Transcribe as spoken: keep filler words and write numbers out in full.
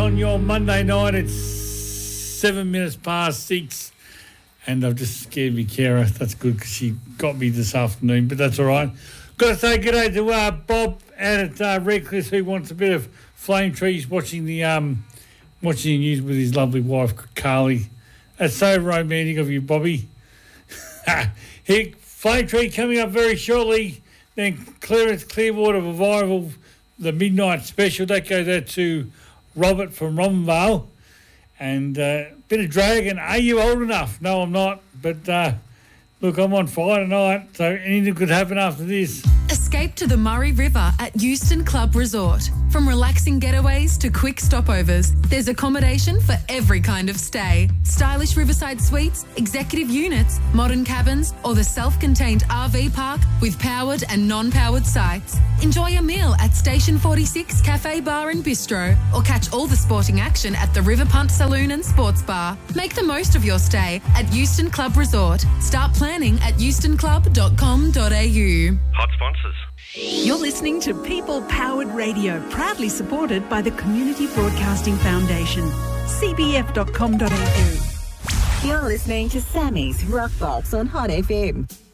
on your Monday night. It's seven minutes past six, and I've just scared me, Kara. That's good because she got me this afternoon, but that's all right. Got to say good day to uh, Bob out at uh, Redcliffe, who wants a bit of flame trees, watching the um, watching the news with his lovely wife Carly. That's so romantic of you, Bobby. Here, flame tree coming up very shortly. Then Clarence Clearwater Revival, the midnight special that goes out to Robert from Romvale, and a uh, bit of Dragon. Are you old enough? No, I'm not, but. Uh, Look, I'm on fire tonight, so anything could happen after this. Escape to the Murray River at Euston Club Resort. From relaxing getaways to quick stopovers, there's accommodation for every kind of stay. Stylish riverside suites, executive units, modern cabins, or the self-contained R V park with powered and non-powered sites. Enjoy a meal at Station forty-six Cafe Bar and Bistro, or catch all the sporting action at the River Punt Saloon and Sports Bar. Make the most of your stay at Euston Club Resort. Start planning at euston club dot com dot a u. Hot sponsors. You're listening to People Powered Radio, proudly supported by the Community Broadcasting Foundation. c b f dot com dot a u. You're listening to Sammy's Rock Box on Hot F M.